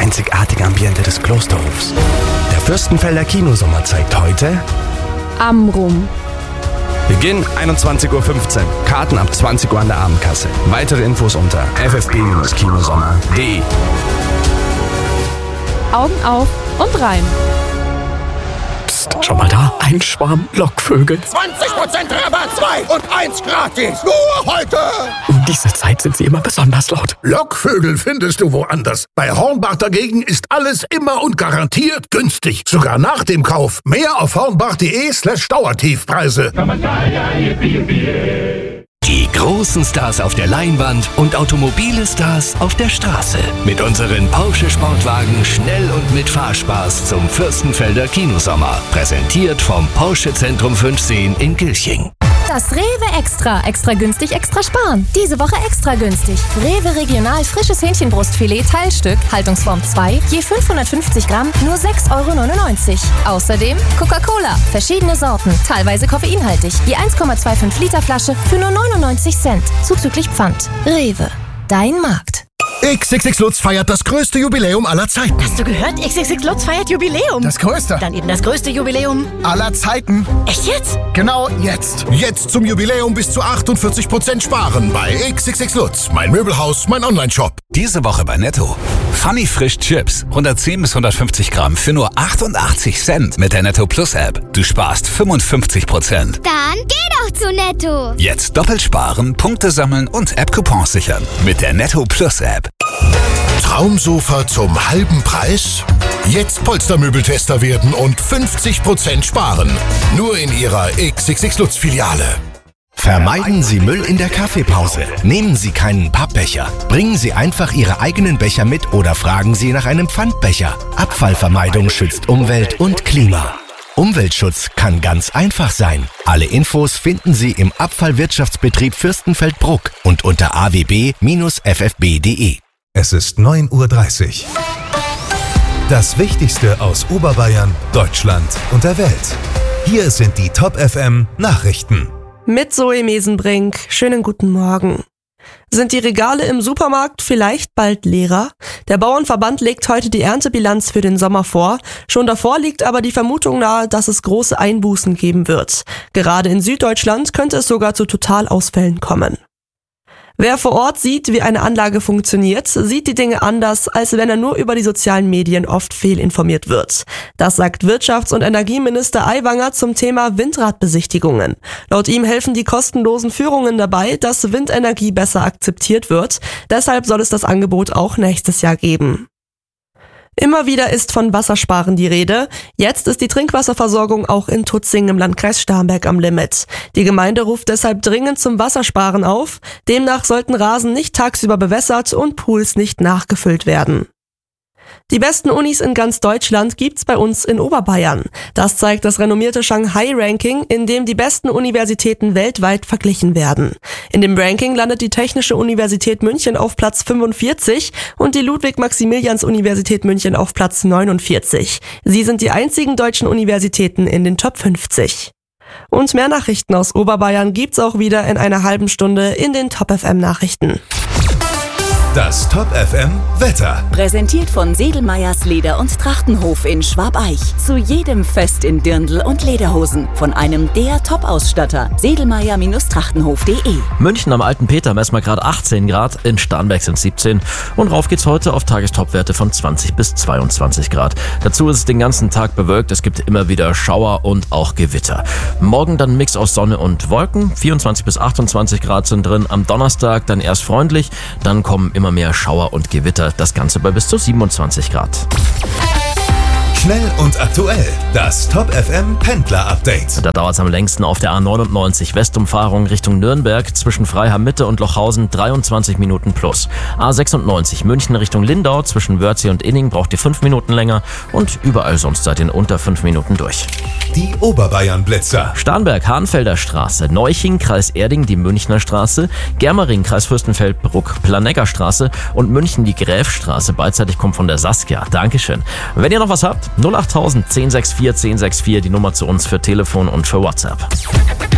einzigartige Ambiente des Klosterhofs. Der Fürstenfelder Kinosommer zeigt heute Amrum. Beginn 21.15 Uhr. Karten ab 20 Uhr an der Abendkasse. Weitere Infos unter ffb-kinosommer.de. Augen auf und rein. Psst, schon mal da? Ein Schwarm Lockvögel. 20% Rabatt, 2 und 1 gratis. Nur heute. Um diese Zeit sind sie immer besonders laut. Lockvögel findest du woanders. Bei Hornbach dagegen ist alles immer und garantiert günstig. Sogar nach dem Kauf. Mehr auf hornbach.de/Dauertiefpreise. Die großen Stars auf der Leinwand und automobile Stars auf der Straße. Mit unseren Porsche Sportwagen schnell und mit Fahrspaß zum Fürstenfelder Kinosommer. Präsentiert vom Porsche Zentrum 15 in Gilching. Das Rewe Extra. Extra günstig, extra sparen. Diese Woche extra günstig. Rewe Regional frisches Hähnchenbrustfilet Teilstück, Haltungsform 2, je 550 Gramm, nur 6,99 €. Außerdem Coca-Cola, verschiedene Sorten, teilweise koffeinhaltig, je 1,25 Liter Flasche für nur 99 Cent, zuzüglich Pfand. Rewe, dein Markt. XXX Lutz feiert das größte Jubiläum aller Zeiten. Hast du gehört? XXX Lutz feiert Jubiläum. Das größte. Dann eben das größte Jubiläum Aller Zeiten. Echt jetzt? Genau jetzt. Jetzt zum Jubiläum bis zu 48% sparen bei XXX Lutz. Mein Möbelhaus, mein Onlineshop. Diese Woche bei Netto. Funny Frisch Chips. 110 bis 150 Gramm für nur 88 Cent mit der Netto Plus App. Du sparst 55%. Dann geh doch zu Netto. Jetzt doppelt sparen, Punkte sammeln und App-Coupons sichern. Mit der Netto Plus App. Traumsofa zum halben Preis? Jetzt Polstermöbeltester werden und 50% sparen. Nur in Ihrer XXX Lutz Filiale. Vermeiden Sie Müll in der Kaffeepause. Nehmen Sie keinen Pappbecher. Bringen Sie einfach Ihre eigenen Becher mit oder fragen Sie nach einem Pfandbecher. Abfallvermeidung schützt Umwelt und Klima. Umweltschutz kann ganz einfach sein. Alle Infos finden Sie im Abfallwirtschaftsbetrieb Fürstenfeldbruck und unter awb-ffb.de. Es ist 9:30 Uhr. Das Wichtigste aus Oberbayern, Deutschland und der Welt. Hier sind die Top FM Nachrichten. Mit Zoe Mesenbrink. Schönen guten Morgen. Sind die Regale im Supermarkt vielleicht bald leerer? Der Bauernverband legt heute die Erntebilanz für den Sommer vor. Schon davor liegt aber die Vermutung nahe, dass es große Einbußen geben wird. Gerade in Süddeutschland könnte es sogar zu Totalausfällen kommen. Wer vor Ort sieht, wie eine Anlage funktioniert, sieht die Dinge anders, als wenn er nur über die sozialen Medien oft fehlinformiert wird. Das sagt Wirtschafts- und Energieminister Aiwanger zum Thema Windradbesichtigungen. Laut ihm helfen die kostenlosen Führungen dabei, dass Windenergie besser akzeptiert wird. Deshalb soll es das Angebot auch nächstes Jahr geben. Immer wieder ist von Wassersparen die Rede. Jetzt ist die Trinkwasserversorgung auch in Tutzing im Landkreis Starnberg am Limit. Die Gemeinde ruft deshalb dringend zum Wassersparen auf. Demnach sollten Rasen nicht tagsüber bewässert und Pools nicht nachgefüllt werden. Die besten Unis in ganz Deutschland gibt's bei uns in Oberbayern. Das zeigt das renommierte Shanghai-Ranking, in dem die besten Universitäten weltweit verglichen werden. In dem Ranking landet die Technische Universität München auf Platz 45 und die Ludwig-Maximilians-Universität München auf Platz 49. Sie sind die einzigen deutschen Universitäten in den Top 50. Und mehr Nachrichten aus Oberbayern gibt's auch wieder in einer halben Stunde in den Top FM Nachrichten. Das Top FM Wetter. Präsentiert von Sedelmeyers Leder- und Trachtenhof in Schwabeich. Zu jedem Fest in Dirndl und Lederhosen. Von einem der Top-Ausstatter. Sedelmeyer-Trachtenhof.de. München am Alten Peter messen wir gerade 18 Grad, in Starnberg sind 17 und rauf geht's heute auf Tagestopwerte von 20 bis 22 Grad. Dazu ist es den ganzen Tag bewölkt, es gibt immer wieder Schauer und auch Gewitter. Morgen dann ein Mix aus Sonne und Wolken, 24 bis 28 Grad sind drin. Am Donnerstag dann erst freundlich, dann kommen immer mehr Schauer und Gewitter, das Ganze bei bis zu 27 Grad. Schnell und aktuell. Das Top FM Pendler Update. Da dauert es am längsten auf der A99 Westumfahrung Richtung Nürnberg zwischen Freiham Mitte und Lochhausen 23 Minuten plus. A96 München Richtung Lindau zwischen Wörthsee und Inning braucht ihr 5 Minuten länger und überall sonst seid ihr in unter 5 Minuten durch. Die Oberbayern Blitzer. Starnberg Hahnfelder Straße, Neuching Kreis Erding die Münchner Straße, Germering Kreis Fürstenfeldbruck Planegger Straße und München die Gräfstraße. Beidseitig kommt von der Saskia. Dankeschön. Wenn ihr noch was habt, 08000 1064 1064 die Nummer zu uns für Telefon und für WhatsApp.